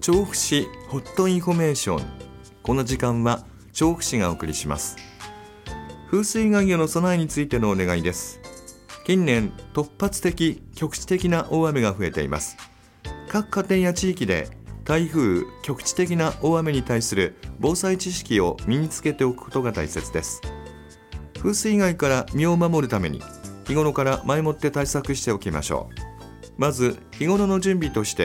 調布市ホットインフォメーション。この時間は調布市がお送りします。風水害への備えについてのお願いです。近年突発的局地的な大雨が増えています。各家庭や地域で台風、局地的な大雨に対する防災知識を身につけておくことが大切です。風水害から身を守るために日頃から前もって対策しておきましょう。まず日頃の準備として